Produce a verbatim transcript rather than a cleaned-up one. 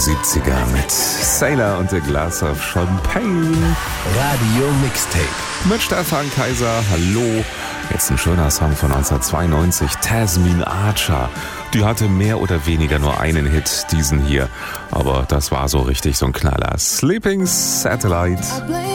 siebziger mit Sailor und A Glass of Champagne. Radio Mixtape. Mit Stefan Kaiser, hallo. Jetzt ein schöner Song von neunzehnhundertzweiundneunzig, Tasmin Archer. Die hatte mehr oder weniger nur einen Hit, diesen hier. Aber das war so richtig so ein Knaller. Sleeping Satellite.